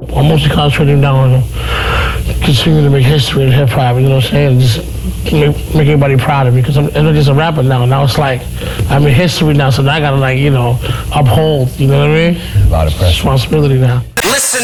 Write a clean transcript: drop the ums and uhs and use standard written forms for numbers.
I'm mostly concentrating down on continuing to make history in hip hop. You know what I'm saying? Just make everybody proud of me because I'm not just a rapper now. Now it's like I'm in history now, so now I gotta uphold. You know what I mean? A lot of pressure. Responsibility now. Listen